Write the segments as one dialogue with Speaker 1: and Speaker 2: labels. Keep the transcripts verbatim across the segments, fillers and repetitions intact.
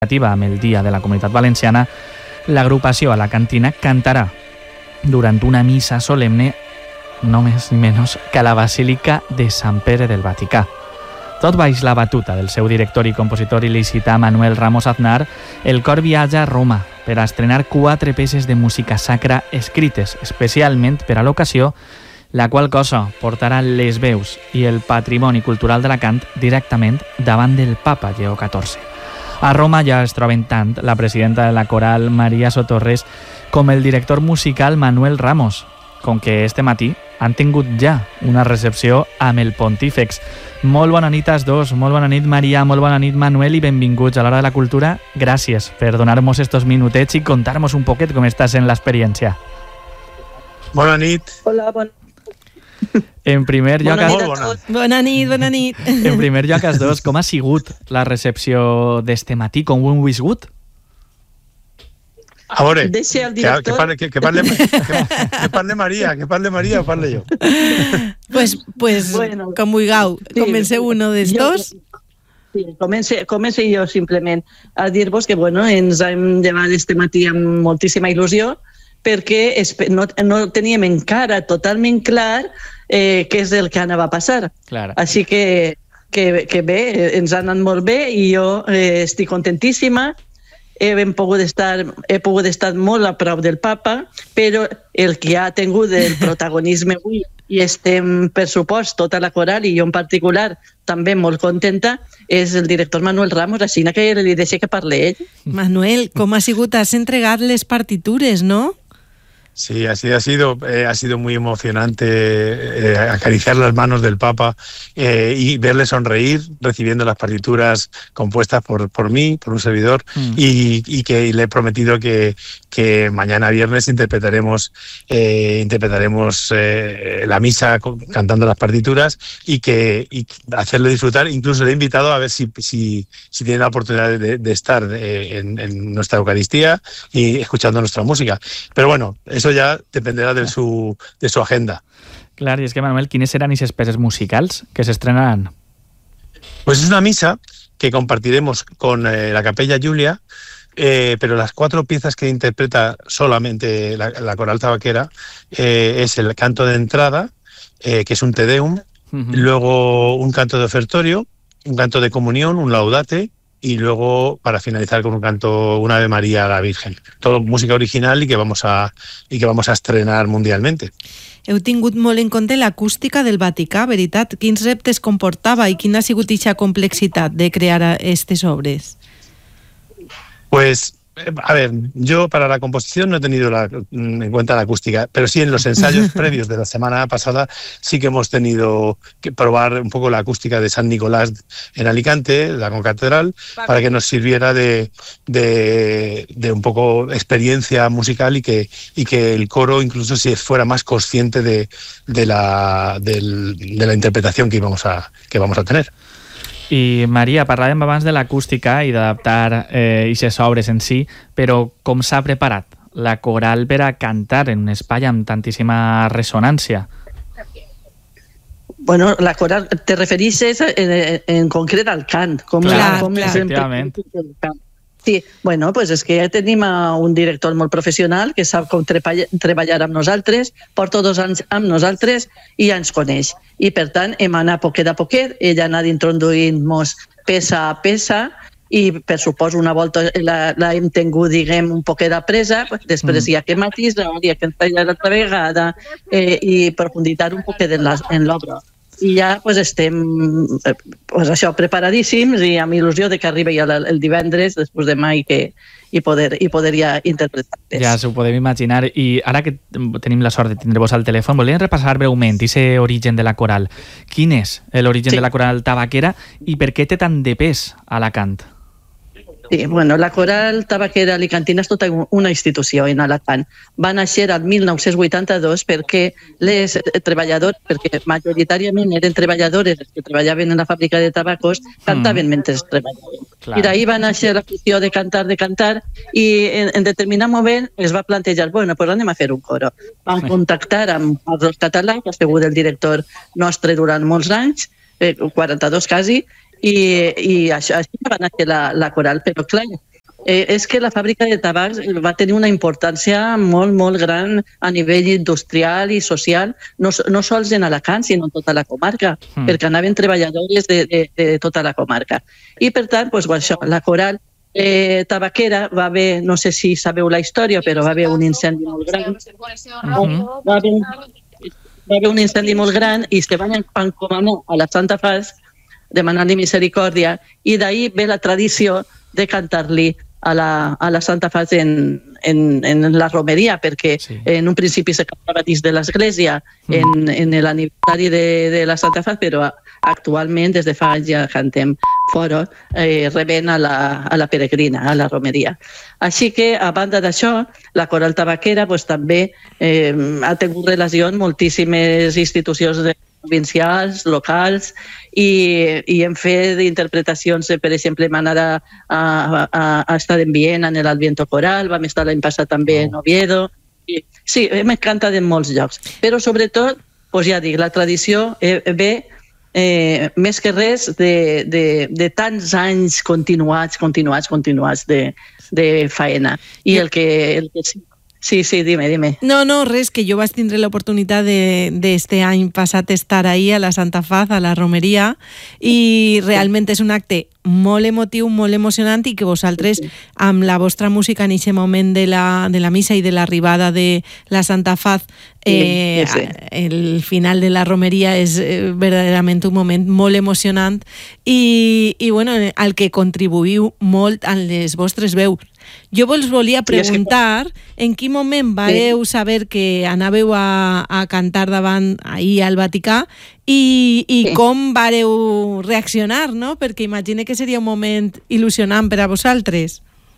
Speaker 1: amb el Dia de la Comunitat Valenciana, l'agrupació alacantina cantarà durant una missa solemne no més ni menys que a la Basílica de Sant Pere del Vaticà. Tot baix la batuta del seu director i compositor il·licità Manuel Ramos Aznar, el cor viatja a Roma per a estrenar quatre peces de música sacra escrites especialment per a l'ocasió, la qual cosa portarà les veus i el patrimoni cultural d'Alacant directament davant del papa Lleó catorze. A Roma ja es troben tant la presidenta de la coral Maria Sotorres com el director musical Manuel Ramos, com que este matí han tingut ja una recepció amb el Pontífex. Molt bona nit als dos, molt bona nit Maria, molt bona nit Manuel i benvinguts a l'Hora de la Cultura. Gràcies per donar-nos estos minutets i contar-nos un poquet com està sent l'experiència.
Speaker 2: Bona nit.
Speaker 3: Hola, bona
Speaker 1: En primer lloc,
Speaker 3: bona nit,
Speaker 2: bona.
Speaker 3: bona nit, bona nit.
Speaker 1: En primer lloc, als dos, com ha sigut la recepció d'este matí? Com ho hem viscut?
Speaker 2: A veure,
Speaker 3: Deixa el
Speaker 2: que,
Speaker 3: director.
Speaker 2: que, parle, que, que, parle, que, que parle Maria, que parle Maria o parle jo.
Speaker 4: Pues, pues
Speaker 3: Bueno,
Speaker 4: com vulgueu,
Speaker 3: sí,
Speaker 4: comenceu uno dels
Speaker 3: jo-
Speaker 4: dos.
Speaker 3: Sí, comence, comence jo simplement a dir-vos que bueno, ens hem llevat este matí amb moltíssima il·lusió perquè espe- no, no teníem encara totalment clar eh, què és el que anava a passar.
Speaker 1: Clar.
Speaker 3: Així que, que, que bé, ens ha anat molt bé i jo eh, estic contentíssima. Hem pogut estar, he pogut estar molt a prop del papa, però el que ha tingut el protagonisme avui, i estem, per supost, tota la coral, i jo en particular, també molt contenta, és el director Manuel Ramos, així que li deixo que parli ell.
Speaker 4: Manuel, com ha sigut? Has entregat les partitures, no?
Speaker 2: Sí, así ha sido, eh, ha sido muy emocionante eh, acariciar las manos del Papa eh, y verle sonreír recibiendo las partituras compuestas por, por mí, por un servidor, mm. y, y que le he prometido que, que mañana viernes interpretaremos, eh, interpretaremos eh, la misa cantando las partituras y que y hacerle disfrutar. Incluso le he invitado a ver si, si, si tiene la oportunidad de, de estar eh, en, en nuestra Eucaristía y escuchando nuestra música. Pero bueno, eso ya dependerá de su, de su agenda.
Speaker 1: Clar, i és que, Manuel, quines seran aquestes peces musicals que s'estrenaran?
Speaker 2: Pues es una misa que compartiremos con eh, la Capella Julia, eh, pero las cuatro piezas que interpreta solamente la, la coral tabaquera eh, es el canto de entrada, eh, que es un Te Deum, uh-huh. luego un canto de ofertorio, un canto de comunión, un laudate, y luego para finalizar con un canto, un Ave María a la Virgen. Todo música original y que vamos a, y que vamos a estrenar mundialmente.
Speaker 4: Heu tingut molt en compte l'acústica del Vaticà, veritat? Quins reptes comportava i quina ha sigut eixa complexitat de crear aquestes obres?
Speaker 2: Pues, a ver, yo para la composición no he tenido la, en cuenta la acústica, pero sí en los ensayos previos de la semana pasada sí que hemos tenido que probar un poco la acústica de San Nicolás en Alicante, la concatedral, para que nos sirviera de, de, de un poco experiencia musical y que, y que el coro incluso si fuera más consciente de, de, la, del, de la interpretación que, íbamos a, que vamos a tener.
Speaker 1: I, Maria, parlàvem abans de l'acústica i d'adaptar aquestes eh, obres en si, però com s'ha preparat la coral per a cantar en un espai amb tantíssima ressonància?
Speaker 3: Bueno, la coral, te refereixes en, en concret al cant. Com
Speaker 1: clar,
Speaker 3: com
Speaker 1: clar, efectivament.
Speaker 3: Sí, bueno, pues és que ja tenim un director molt professional que sap com treballar amb nosaltres, porta dos anys amb nosaltres i ja ens coneix. I per tant hem anat poquet a poquet, ella ha anat introduint-nos peça a peça i per supòs una volta l'hem tingut, diguem, un poquet apresa, després hi ha que matisar, hi ha que entallar l'altra vegada eh, i profunditar un poquet en l'obra. I ja pues, estem pues, això, preparadíssims i amb il·lusió de que arribi ja el divendres, després demà, i, que, i, poder, i poder ja interpretar.
Speaker 1: Ja s'ho podem imaginar. I ara que tenim la sort de tindre-vos al telèfon, volíem repassar breument aquest origen de la coral. Quin és l'origen sí. de la coral tabaquera i per què té tant de pes a Alacant?
Speaker 3: Sí, bueno, la coral tabaquera alicantina és tota una institució en Alacant. Va néixer el mil nou-cents vuitanta-dos perquè les treballadors, perquè majoritàriament eren treballadores que treballaven en la fàbrica de tabacos, cantaven mm. mentre treballaven. Clar. I d'ahir va néixer l'afició de cantar, de cantar, i en, en determinat moment es va plantejar, bueno, pues anem a fer un coro. Van contactar amb Carlos Català, que ha sigut el director nostre durant molts anys, eh, quaranta-dos quasi, i, i això, així va néixer la, la coral, però clar, eh, és que la fàbrica de tabacs va tenir una importància molt, molt gran a nivell industrial i social, no, no sols en Alacant, sinó en tota la comarca, mm. perquè anaven treballadores de, de, de tota la comarca. I, per tant, doncs, això, la coral eh, tabaquera va haver, no sé si sabeu la història, però va haver un incendi molt gran. Mm-hmm. Va haver, va haver un incendi molt gran i se van encomanar a la Santa Faz demanant-li misericòrdia, i d'ahir ve la tradició de cantar-li a la, a la Santa Faz en, en, en la romeria, perquè sí. en un principi se cantava dins de l'església mm. en, en l'aniversari de, de la Santa Faz, però actualment des de fa anys ja cantem fora, eh, rebent a la, a la peregrina, a la romeria. Així que, a banda d'això, la coral tabaquera pues, també eh, ha tingut relació amb moltíssimes institucions de provincials, locals, i, i hem fet interpretacions, per exemple, vam anar a, a, a estar en Viena, en l'Adviento Coral, vam estar l'any passat també en Oviedo. I, sí, hem cantat en molts llocs, però sobretot, doncs ja dic, la tradició ve eh, més que res de, de, de tants anys continuats, continuats, continuats de, de faena. I el que... El que sí, Sí, sí, dime, dime.
Speaker 4: No, no, res, que jo vaig tindre l'oportunitat d'este de, any passat estar ahí a la Santa Faz, a la romeria, i realment és un acte molt emotiu, molt emocionant, i que vosaltres, amb la vostra música en aquest moment de la, de la missa i de l'arribada de la Santa Faz, eh, sí, sí. el final de la romeria és eh, verdaderament un moment molt emocionant i, i bueno, al que contribuïu molt en les vostres veus. Jo vos volia preguntar sí, que... en quin moment vareu sí. saber que anàveu a, a cantar davant ahir al Vaticà i, i sí. com vareu reaccionar, no? Perquè imagine que seria un moment il·lusionant per a vosaltres.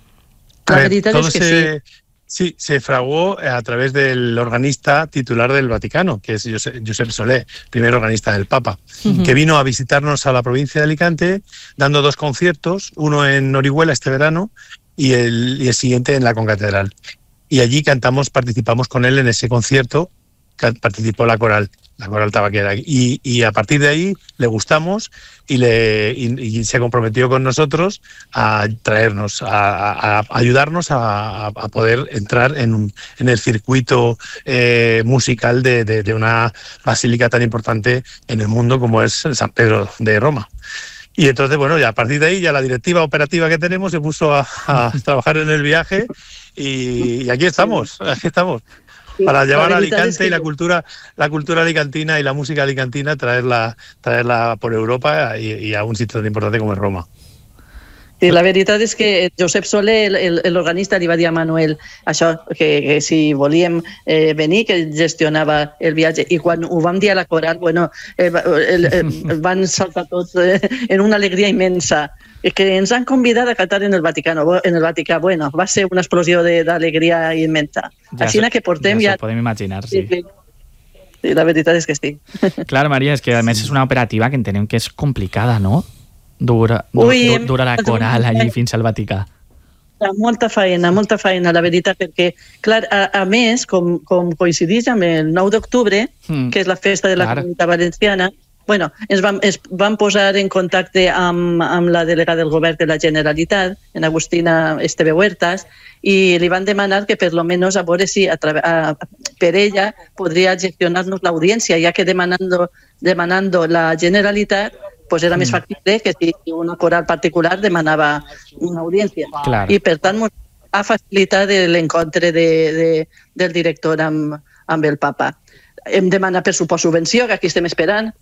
Speaker 3: La veritat és que
Speaker 2: se,
Speaker 3: sí.
Speaker 2: Sí, se fraguó a través del organista titular del Vaticano, que es Josep Solé, primer organista del Papa, uh-huh. que vino a visitarnos a la provincia de Alicante, dando dos conciertos, uno en Orihuela este verano, y el, y el siguiente en la Concatedral. Y allí cantamos, participamos con él en ese concierto, participó la coral, la coral tabaquera. Y, y a partir de ahí le gustamos y, le, y, y se comprometió con nosotros a traernos, a, a ayudarnos a, a poder entrar en, un, en el circuito eh, musical de, de, de una basílica tan importante en el mundo como es San Pedro de Roma. Y entonces, bueno, ya a partir de ahí, ya la directiva operativa que tenemos se puso a, a trabajar en el viaje y, y aquí estamos, aquí estamos. Para llevar a Alicante y la cultura, la cultura alicantina y la música alicantina, traerla, traerla por Europa y, y a un sitio tan importante como es Roma.
Speaker 3: Sí, la veritat és que Josep Soler, l'organista, li va dir a Manuel això, que, que si volíem eh, venir, que gestionava el viatge. I quan ho vam dir a la coral, bueno, eh, el, el, van saltar tots eh, en una alegria immensa. Que ens han convidat a cantar en el Vaticano, en el Vaticà. Bueno, va ser una explosió d'alegria immensa.
Speaker 1: Ja
Speaker 3: Així que portem
Speaker 1: ja... Ja
Speaker 3: ja...
Speaker 1: s'ho podem imaginar, sí.
Speaker 3: sí. Sí, la veritat és que sí.
Speaker 1: Clar, Maria, és que a més és una operativa que entenem que és complicada, no? Dura,
Speaker 3: Ui,
Speaker 1: dura la coral allí fins al Vaticà.
Speaker 3: Molta feina, molta feina, la veritat, perquè, clar, a, a més, com, com coincideix amb el nou d'octubre, mm. que és la festa de la clar. Comunitat Valenciana, bueno, ens vam, ens vam posar en contacte amb, amb la delegada del govern de la Generalitat, en Agustina Esteve Huertas, i li van demanar que per lo menos a veure si a, a, per ella podria gestionar-nos l'audiència, ja que demanando, demanando la Generalitat pues era mm. més factible que si una coral particular demanava una audiència.
Speaker 1: Clar.
Speaker 3: I per tant ha facilitat l'encontre de, de, del director amb, amb el papa. Hem demanat per suport subvenció, que aquí estem esperant.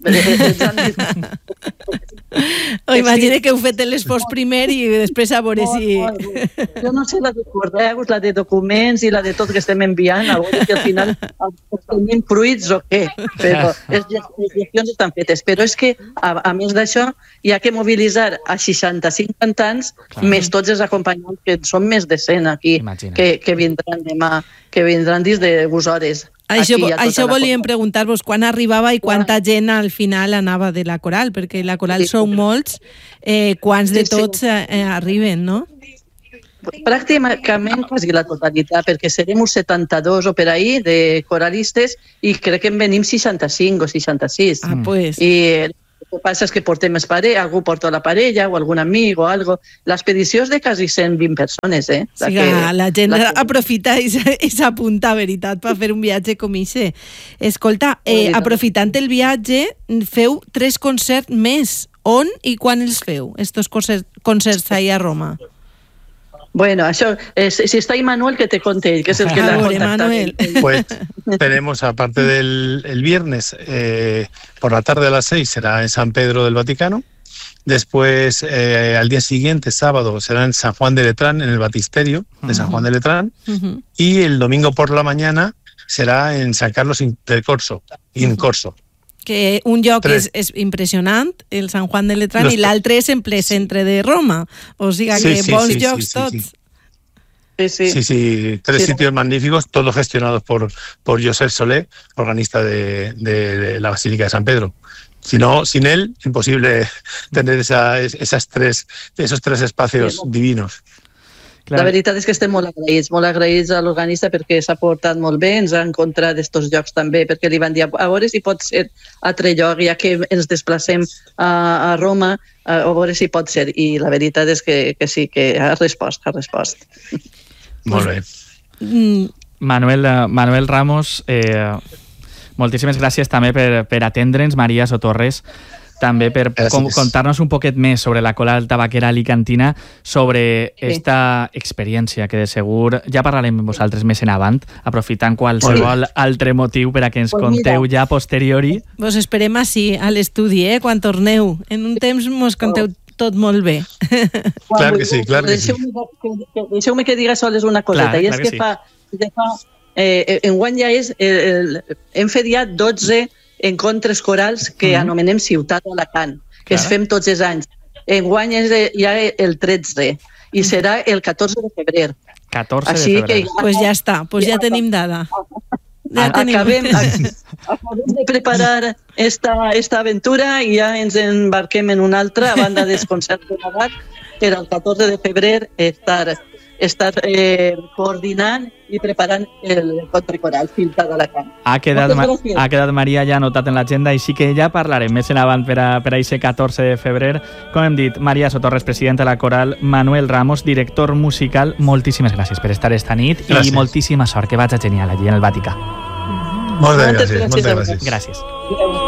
Speaker 4: O imagina que heu fet l'esforç primer i després a veure si...
Speaker 3: Jo no sé la de correus, la de documents i la de tot que estem enviant, a veure si al final tenim fruits o què, però les gestions estan fetes. Però és que, a, a més d'això, hi ha que mobilitzar a seixanta-cinc cantants, clar. Més tots els acompanyants, que són més de cent aquí, que, que vindran demà, que vindran dins de dues hores.
Speaker 4: Això, això volíem preguntar-vos quan arribava i quanta gent al final anava de la coral, perquè la coral sí. Sou molts, eh, quants de tots eh, arriben, no?
Speaker 3: Pràcticament quasi la totalitat, perquè serem uns setanta-dos o per ahí de coralistes i crec que en venim seixanta-cinc o seixanta-sis.
Speaker 4: Ah, pues.
Speaker 3: I El que passa és que portem es pare, algú porta la parella o algun amic o algo. L'expedició és de quasi cent vint persones, eh?
Speaker 4: La, sí, que, la gent la que... aprofita i s'apunta, veritat, per fer un viatge com ixe. Escolta, eh, aprofitant el viatge, feu tres concerts més. On i quan els feu, estos concerts, concerts ahí a Roma?
Speaker 3: Bueno, això, eh, si está ahí Manuel, que te conté, que es el que la ha contactado.
Speaker 2: Pues tenemos, aparte del el viernes, eh, por la tarde a las seis será en San Pedro del Vaticano. Después, eh, al día siguiente, sábado, será en San Juan de Letrán, en el Baptisterio de San Juan de Letrán. Uh-huh. Y el domingo por la mañana será en San Carlos del Corso, in Corso.
Speaker 4: Que un lloc és, és impressionant, el Sant Juan de Letrán, Los... i l'altre és en ple centre de Roma. O sigui que sí, sí, bons sí, llocs sí, tots.
Speaker 2: Sí, sí, sí, sí. tres sí. sitios magníficos, todos gestionados por, por Josep Solé, organista de, de, de la Basílica de San Pedro. Si no, sin él, imposible tener esa, esas tres, esos tres espacios sí, divinos.
Speaker 3: La veritat és que estem molt agraïts, molt agraïts a l'organista perquè s'ha portat molt bé, ens ha encontrat estos llocs també, perquè li van dir a veure si pot ser altre lloc, ja que ens desplacem a, a Roma, a veure si pot ser. I la veritat és que, que sí, que ha respost, ha respost.
Speaker 2: Molt bé.
Speaker 1: Manuel, Manuel Ramos, eh, moltíssimes gràcies també per, per atendre'ns, Maria Sotorres, també per com, contar-nos un poquet més sobre la cola tabaquera alicantina, sobre sí. esta experiència que de segur ja parlarem amb vosaltres més en avant, aprofitant qualsevol altre motiu per a que ens pues conteu mira. ja a posteriori.
Speaker 4: Vos esperem així a l'estudi, eh, quan torneu. En un temps mos conteu tot molt bé.
Speaker 2: Clar que sí, clar que sí.
Speaker 3: Deixeu-me que digui sols una coseta, clar, i és que, que sí. fa, fa eh, enguany ja és, eh, hem fet ja dotze encontres corals que uh-huh. anomenem Ciutat d'Alacant, que es fem tots els anys. Enguany és ja el tretze i serà el catorze de febrer.
Speaker 1: catorze de febrer.
Speaker 4: Doncs ja, pues ja està, pues ja, ja tenim dada.
Speaker 3: Ja tenim. Acabem, acabem de preparar esta, esta aventura i ja ens embarquem en una altra, a banda dels concerts de Nadal, per al catorze de febrer estar, estar eh, coordinant i preparant el encontre coral Ciutat d'Alacant.
Speaker 1: Ha quedat, ha quedat Maria ja anotat en l'agenda i sí que ja parlarem més en avant per a, per a aquest catorze de febrer. Com hem dit, Maria Sotorres, presidenta de la coral, Manuel Ramos, director musical, moltíssimes gràcies per estar esta nit gràcies. I moltíssima sort, que vaig a genial allí en el Vaticà.
Speaker 2: Moltes gràcies. Moltes gràcies.
Speaker 1: Gràcies.